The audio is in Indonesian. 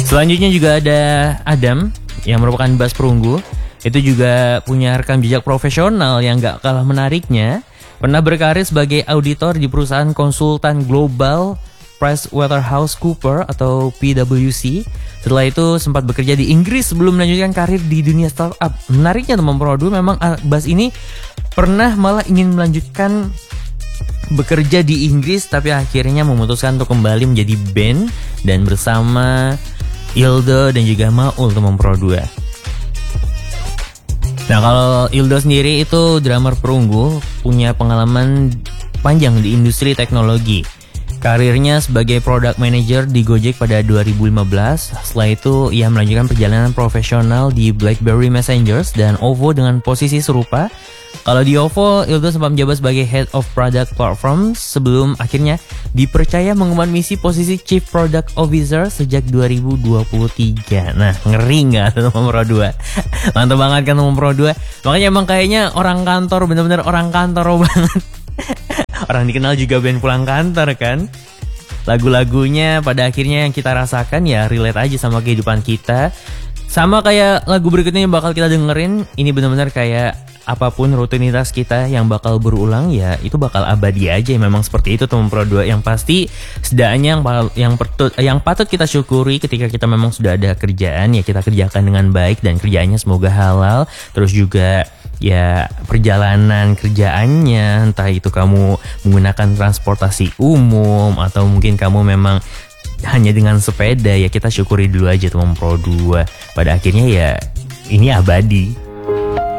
Selanjutnya juga ada Adam yang merupakan bass perunggu. Itu juga punya rekam jejak profesional yang gak kalah menariknya. Pernah berkarir sebagai auditor di perusahaan konsultan global PricewaterhouseCoopers atau PwC. Setelah itu sempat bekerja di Inggris sebelum melanjutkan karir di dunia startup. Menariknya teman Pro 2, memang Bass ini pernah malah ingin melanjutkan bekerja di Inggris, tapi akhirnya memutuskan untuk kembali menjadi band dan bersama Ildo dan juga Maul teman Pro 2. Nah, kalau Ildo sendiri itu drummer perunggu, punya pengalaman panjang di industri teknologi. Karirnya sebagai product manager di Gojek pada 2015. Setelah itu ia melanjutkan perjalanan profesional di BlackBerry Messengers dan OVO dengan posisi serupa. Kalau di OVO, Ildo sempat menjabat sebagai Head of Product Platform sebelum akhirnya dipercaya mengemban misi posisi Chief Product Officer sejak 2023. Nah, ngeri nggak teman Pro 2? Mantap banget kan teman Pro 2? Makanya emang kayaknya orang kantor, bener-bener orang kantor banget. Orang dikenal juga band pulang kantor kan. Lagu-lagunya pada akhirnya yang kita rasakan ya relate aja sama kehidupan kita. Sama kayak lagu berikutnya yang bakal kita dengerin. Ini benar-benar kayak apapun rutinitas kita yang bakal berulang, ya itu bakal abadi aja. Memang seperti itu teman Pro 2. Yang pasti setidaknya yang patut kita syukuri ketika kita memang sudah ada kerjaan, ya kita kerjakan dengan baik dan kerjaannya semoga halal. Terus juga ya perjalanan kerjaannya, entah itu kamu menggunakan transportasi umum atau mungkin kamu memang hanya dengan sepeda, ya kita syukuri dulu aja teman Pro 2. Pada akhirnya ya ini abadi.